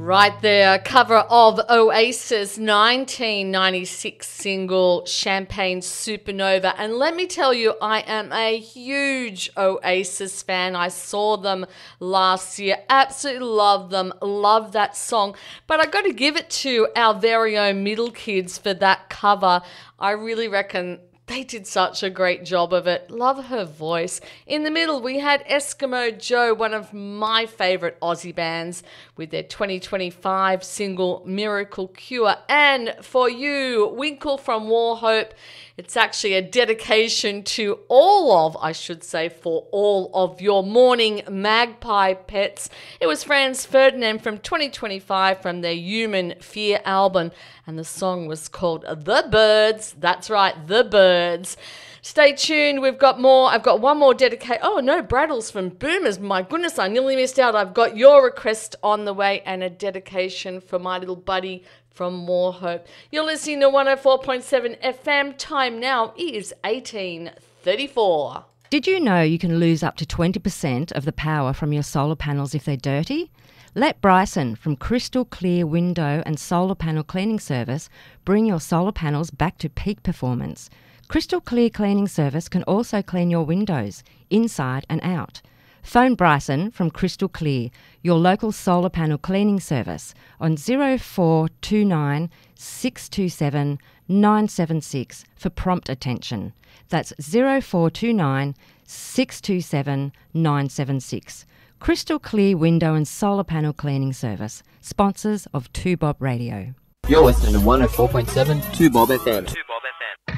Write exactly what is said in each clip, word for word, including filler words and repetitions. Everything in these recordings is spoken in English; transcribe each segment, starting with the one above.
Right there, cover of Oasis nineteen ninety-six single Champagne Supernova. And let me tell you, I am a huge Oasis fan. I saw them last year, absolutely love them, love that song. But I got to give it to our very own Middle Kids for that cover. I really reckon they did such a great job of it. Love her voice. In the middle, we had Eskimo Joe, one of my favourite Aussie bands, with their twenty twenty-five single Miracle Cure. And for you, Winkle from Warhope. It's actually a dedication to all of, I should say, for all of your morning magpie pets. It was Franz Ferdinand from twenty twenty-five from their Human Fear album. And the song was called The Birds. That's right, The Birds. Stay tuned. We've got more. I've got one more dedicate. Oh, no, Braddles from Boomers. My goodness, I nearly missed out. I've got your request on the way and a dedication for my little buddy from More Hope. You're listening to one oh four point seven F M. Time now is eighteen thirty-four. Did you know you can lose up to twenty percent of the power from your solar panels if they're dirty? Let Bryson from Crystal Clear Window and Solar Panel Cleaning Service bring your solar panels back to peak performance. Crystal Clear Cleaning Service can also clean your windows, inside and out. Phone Bryson from Crystal Clear, your local solar panel cleaning service, on zero four two nine, six two seven, nine seven six for prompt attention. That's zero four two nine, six two seven, nine seven six. Crystal Clear Window and Solar Panel Cleaning Service, sponsors of two Bob Radio. You're listening to one oh four point seven two Bob F M. two Bob F M.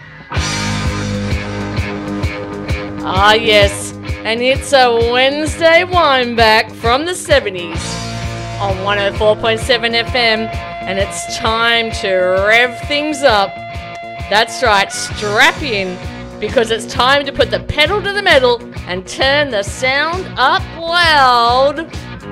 Ah, yes, and it's a Wednesday wineback from the seventies on one oh four point seven F M, and it's time to rev things up. That's right, strap in, because it's time to put the pedal to the metal and turn the sound up loud.